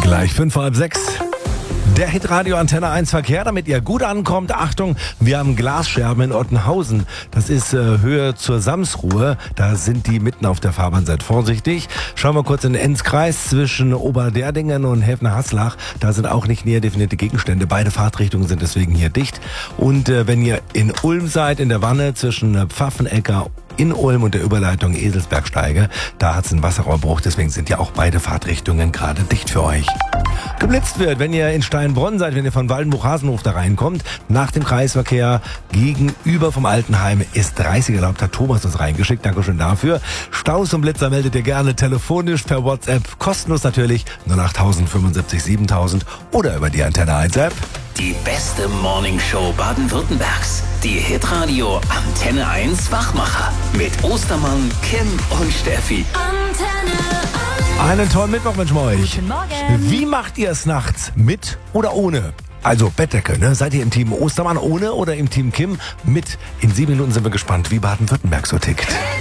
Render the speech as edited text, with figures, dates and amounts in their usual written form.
Gleich 5:30. Der Hitradio Antenne 1 Verkehr, damit ihr gut ankommt. Achtung, wir haben Glasscherben in Ottenhausen. Das ist Höhe zur Samsruhe. Da sind die mitten auf der Fahrbahn. Seid vorsichtig. Schauen wir kurz in den Enzkreis zwischen Oberderdingen und Häfner-Haslach. Da sind auch nicht näher definierte Gegenstände. Beide Fahrtrichtungen sind deswegen hier dicht. Und wenn ihr in Ulm seid, in der Wanne zwischen Pfaffenecker in Ulm und der Überleitung Eselsbergsteige, da hat es einen Wasserrohrbruch, deswegen sind ja auch beide Fahrtrichtungen gerade dicht für euch. Geblitzt wird, wenn ihr in Steinbronn seid, wenn ihr von Waldenbuch-Hasenhof da reinkommt, nach dem Kreisverkehr gegenüber vom Altenheim ist 30 erlaubt, hat Thomas das reingeschickt, Dankeschön dafür. Staus und Blitzer meldet ihr gerne telefonisch per WhatsApp, kostenlos natürlich, 08000 75 7000 oder über die Antenne 1 App. Die beste Morningshow Baden-Württembergs. Die Hitradio Antenne 1 Wachmacher. Mit Ostermann, Kim und Steffi. Antenne 1. Einen tollen Mittwoch wünschen wir euch. Guten Morgen. Wie macht ihr es nachts? Mit oder ohne? Also Bettdecke, ne? Seid ihr im Team Ostermann ohne oder im Team Kim mit? In 7 Minuten sind wir gespannt, wie Baden-Württemberg so tickt.